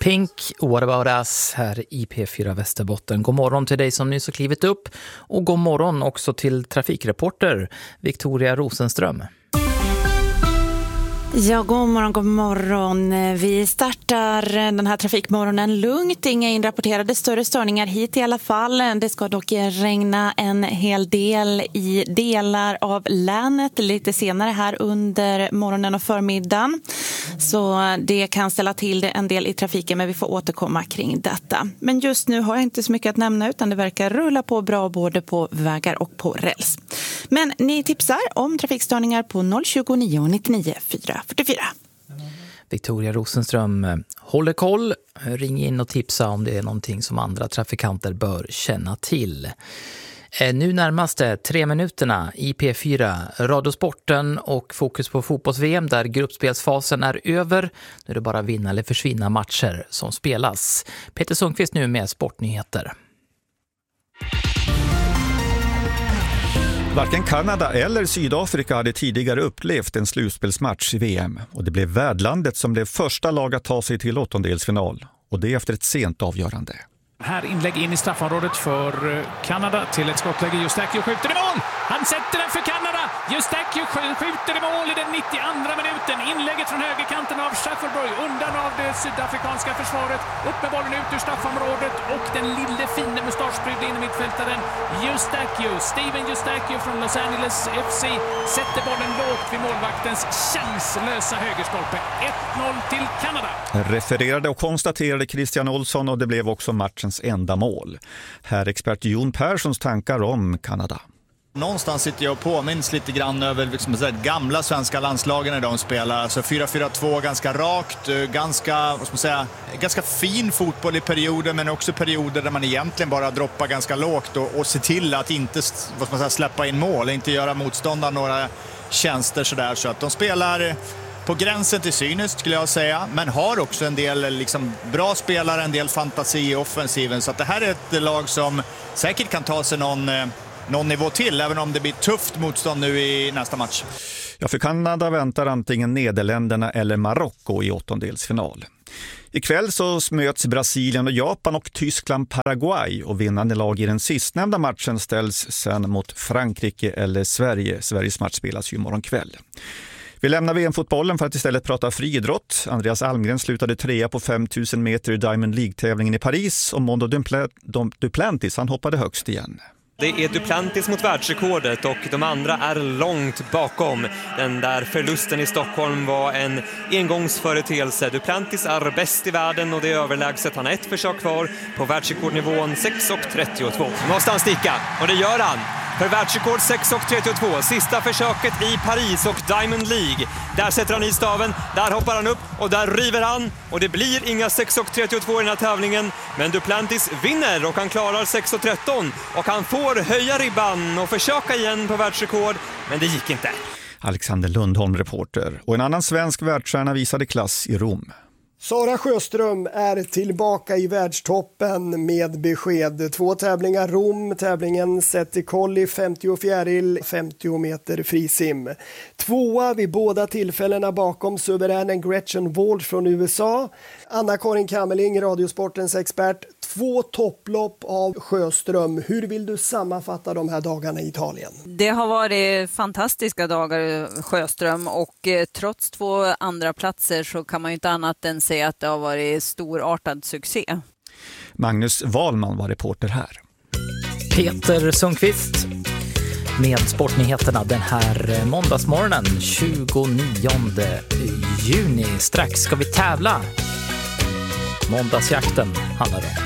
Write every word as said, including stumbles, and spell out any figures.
Pink, What About Us här i P fyra Västerbotten. God morgon till dig som nyss har klivit upp och god morgon också till trafikreporter Victoria Rosenström. Ja, god morgon, god morgon. Vi startar den här trafikmorgonen lugnt. Inga inrapporterade större störningar hit i alla fall. Det ska dock regna en hel del i delar av länet lite senare här under morgonen och förmiddagen. Så det kan ställa till det en del i trafiken, men vi får återkomma kring detta. Men just nu har jag inte så mycket att nämna, utan det verkar rulla på bra både på vägar och på räls. Men ni tipsar om trafikstörningar på noll tjugonio nittionio fyra fyrtiofyra. Victoria Rosenström håller koll. Ring in och tipsa om det är någonting som andra trafikanter bör känna till. Nu närmast det tre minuterna i P fyra, Radiosporten och fokus på fotbolls-V M där gruppspelsfasen är över. Nu är det bara vinna eller försvinna matcher som spelas. Peter Sundqvist nu med sportnyheter. Varken Kanada eller Sydafrika hade tidigare upplevt en slutspelsmatch i V M och det blev värdlandet som blev första lag att ta sig till åttondelsfinal och det efter ett sent avgörande. Här inlägg in i straffområdet för Kanada till ett skottläge. Justakio skjuter i mål! Han sätter den för Kanada! Justakio skjuter i mål i den nittioandra minuten. Inlägget från högerkanten av Schafferberg undan av det sydafrikanska försvaret. Upp med bollen ut ur straffområdet och den lille fina mustaschprydde in i mittfältaren Justakio. Steven Justakio från Los Angeles F C sätter bollen lågt vid målvaktens chanslösa högerstolpe. ett noll till Kanada. Refererade och konstaterade Christian Olsson och det blev också matchens enda mål. Här expert Jon Perssons tankar om Kanada. Någonstans sitter jag och påminns lite grann över liksom, så här, gamla svenska landslagen när de spelar. Alltså fyra fyra två ganska rakt, ganska, vad ska man säga, ganska fin fotboll i perioder, men också perioder där man egentligen bara droppar ganska lågt och, och ser till att inte vad ska man säga, släppa in mål, inte göra motståndaren några tjänster sådär. Så att de spelar på gränsen till cyniskt skulle jag säga, men har också en del liksom, bra spelare, en del fantasi i offensiven. Så att det här är ett lag som säkert kan ta sig någon, någon nivå till, även om det blir tufft motstånd nu i nästa match. Ja, för Kanada väntar antingen Nederländerna eller Marocko i åttondelsfinal. Ikväll så möts Brasilien och Japan och Tyskland Paraguay och vinnande lag i den sistnämnda matchen ställs sen mot Frankrike eller Sverige. Sveriges match spelas ju imorgon kväll. Vi lämnar V M-fotbollen för att istället prata friidrott. Andreas Almgren slutade trea på fem tusen meter i Diamond League-tävlingen i Paris och Mondo Duplantis han hoppade högst igen. Det är Duplantis mot världsrekordet och de andra är långt bakom. Den där förlusten i Stockholm var en engångsföreteelse. Duplantis är bäst i världen och det är överlägset. Han har ett försök kvar på världsrekordnivån sex trettiotvå. Nu måste han sticka och det gör han. För världsrekord sex trettiotvå, sista försöket i Paris och Diamond League. Där sätter han i staven, där hoppar han upp och där river han. Och det blir inga sex trettiotvå i den här tävlingen. Men Duplantis vinner och han klarar sex tretton. Och han får höja ribban och försöka igen på världsrekord. Men det gick inte. Alexander Lundholm, reporter. Och en annan svensk världsstjärna visade klass i Rom. Sara Sjöström är tillbaka i världstoppen med besked. Två tävlingar Rom, tävlingen sett i kolli, femtio fjäril, femtio meter frisim. Tvåa vid båda tillfällena bakom suveränen Gretchen Walsh från U S A. Anna-Karin Kammerling, Radiosportens expert. Två topplopp av Sjöström. Hur vill du sammanfatta de här dagarna i Italien? Det har varit fantastiska dagar Sjöström och eh, trots två andra platser så kan man ju inte annat än säga att det har varit storartad succé. Magnus Wahlman var reporter här. Peter Sundqvist med sportnyheterna den här måndagsmorgonen tjugonionde juni. Strax ska vi tävla. Måndagsjakten handlar det om.